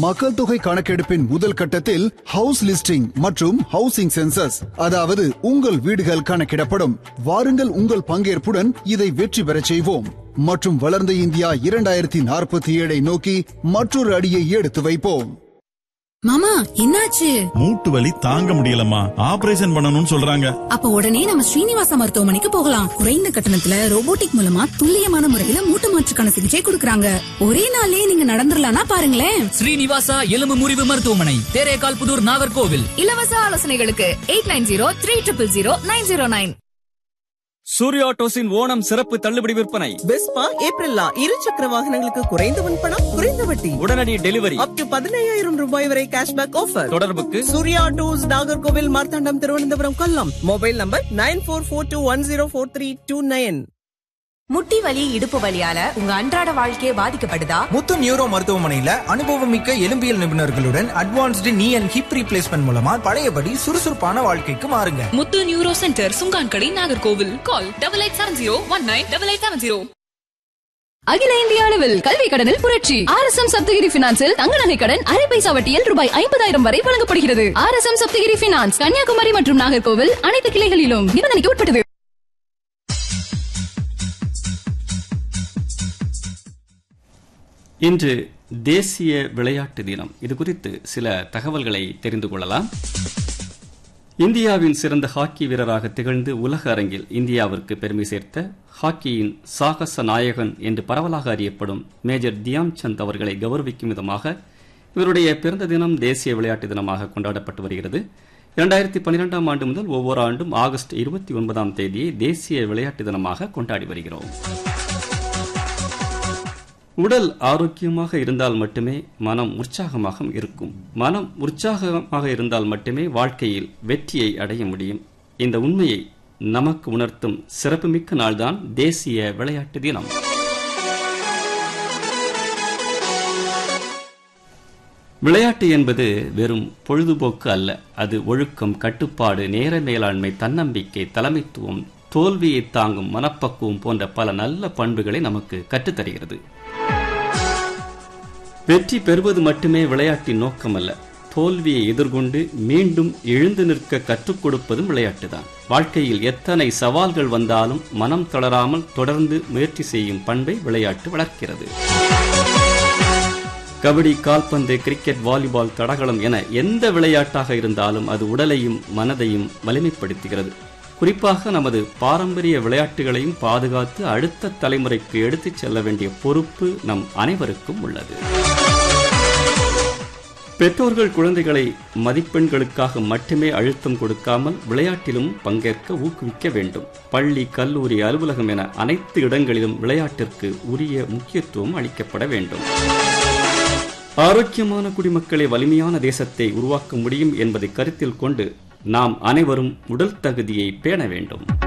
மக்கள் தொகை கணக்கெடுப்பின் முதல் கட்டத்தில் ஹவுஸ் லிஸ்டிங் மற்றும் ஹவுசிங் சென்சஸ், அதாவது உங்கள் வீடுகள் கணக்கிடப்படும். வாருங்கள், உங்கள் பங்கேற்புடன் இதை வெற்றி பெறச் செய்வோம் மற்றும் வளர்ந்த இந்தியா 2047 நோக்கி மற்றொரு அடியை எடுத்து வைப்போம். மாமா, என்னாச்சு? மூட்டு வலி தாங்க முடியலம்மா, ஆபரேஷன் பண்ணணும்னு சொல்றாங்க. அப்ப உடனே நம்ம ஸ்ரீனிவாசா மருத்துவமனைக்கு போகலாம். குறைந்த கட்டணத்துல ரோபோட்டிக் மூலமா துல்லியமான முறையில மூட்டு மாற்றுக்கான சிகிச்சை கொடுக்கறாங்க. ஒரே நாள்லயே நீங்க நடந்துடலாம்னா பாருங்களேன். ஸ்ரீனிவாசா எலும்பு முறிவு மருத்துவமனை, தேரேகால் புதூர், நாகர்கோவில். இலவச ஆலோசனைகளுக்கு 8903000909. சூர்யா ஆட்டோஸின் ஓணம் சிறப்பு தள்ளுபடி விற்பனை. வெஸ்பா ஏப்ரல்லா இருசக்கர வாகனங்களுக்கு குறைந்த முன்பணம், குறைந்த வட்டி, உடனடி டெலிவரி, அப் டு 15,000 ரூபாய் வரை கேஷ்பேக் ஆஃபர். தொடர்புக்கு Surya autos, Nagercoil, Marthandam, Thiruvananthapuram, Kollam. Mobile number 9442104329. முட்டி வலி, இடுப்பு வலியால உங்க அன்றாட வாழ்க்கையே பாதிக்கப்படுதா? முத்து நியூரோ மருத்துவமனையில அனுபவமிக்க எலும்பியல் நிபுணர்களுடன் அட்வான்ஸ்டு நீ அண்ட் ஹிப் ரீப்ளேஸ்மெண்ட் மூலமா பழையபடி சுறுசுறுப்பான வாழ்க்கைக்கு மாறுங்க. முத்து நியூரோ சென்டர், சுங்கான்கடை, நாகர்கோவில். கால் 8870198870. அகில இந்திய அளவில் கல்வி கடனில் புரட்சி. RSM சப்தகிரி பினான்சில் தங்க நகை கடன் அரை பைசா வட்டியில் ரூபாய் 50,000 வரை வழங்கப்படுகிறது. RSM சப்தகிரி பினான்ஸ், கன்னியாகுமரி மற்றும் நாகர்கோவில் அனைத்து கிளைகளிலும் நிபந்தனைக்கு உட்பட்டது. இன்று தேசிய விளையாட்டு தினம். இது குறித்து சில தகவல்களை தெரிந்து கொள்ளலாம். இந்தியாவின் சிறந்த ஹாக்கி வீரராக திகழ்ந்து உலக அரங்கில் இந்தியாவிற்கு பெருமை சேர்த்த ஹாக்கியின் சாகச நாயகன் என்று பரவலாக அறியப்படும் மேஜர் தியான் சந்த் அவர்களை கௌரவிக்கும் விதமாக இவருடைய பிறந்த தினம் தேசிய விளையாட்டு தினமாக கொண்டாடப்பட்டு வருகிறது. 2012ஆம் ஆண்டு முதல் ஒவ்வொரு ஆண்டும் ஆகஸ்ட் 29ஆம் தேதியை தேசிய விளையாட்டு தினமாக கொண்டாடி வருகிறோம். உடல் ஆரோக்கியமாக இருந்தால் மட்டுமே மனம் உற்சாகமாக இருக்கும். மனம் உற்சாகமாக இருந்தால் மட்டுமே வாழ்க்கையில் வெற்றியை அடைய முடியும். இந்த உண்மையை நமக்கு உணர்த்தும் சிறப்புமிக்க நாள்தான் தேசிய விளையாட்டு தினம். விளையாட்டு என்பது வெறும் பொழுதுபோக்கு அல்ல. அது ஒழுக்கம், கட்டுப்பாடு, நேர மேலாண்மை, தன்னம்பிக்கை, தலைமைத்துவம், தோல்வியை தாங்கும் மனப்பக்குவம் போன்ற பல நல்ல பண்புகளை நமக்கு கற்றுத்தருகிறது. வெற்றி பெறுவது மட்டுமே விளையாட்டின் நோக்கமல்ல. தோல்வியை எதிர்கொண்டு மீண்டும் எழுந்து நிற்க கற்றுக் கொடுப்பதும் விளையாட்டுதான். வாழ்க்கையில் எத்தனை சவால்கள் வந்தாலும் மனம் தளராமல் தொடர்ந்து முயற்சி செய்யும் பண்பை விளையாட்டு வளர்க்கிறது. கபடி, கால்பந்து, கிரிக்கெட், வாலிபால், தடகளம் என எந்த விளையாட்டாக இருந்தாலும் அது உடலையும் மனதையும் வலிமைப்படுத்துகிறது. குறிப்பாக நமது பாரம்பரிய விளையாட்டுகளையும் பாதுகாத்து அடுத்த தலைமுறைக்கு எடுத்துச் செல்ல வேண்டிய பொறுப்பு நம் அனைவருக்கும் உள்ளது. பெற்றோர்கள் குழந்தைகளை மதிப்பெண்களுக்காக மட்டுமே அழுத்தம் கொடுக்காமல் விளையாட்டிலும் பங்கேற்க ஊக்குவிக்க வேண்டும். பள்ளி, கல்லூரி, அலுவலகம் என அனைத்து இடங்களிலும் விளையாட்டிற்கு உரிய முக்கியத்துவம் அளிக்கப்பட வேண்டும். ஆரோக்கியமான குடிமக்களை வலிமையான தேசத்தை உருவாக்க முடியும் என்பதை கருத்தில் கொண்டு நாம் அனைவரும் உடல் தகுதியை பேண வேண்டும்.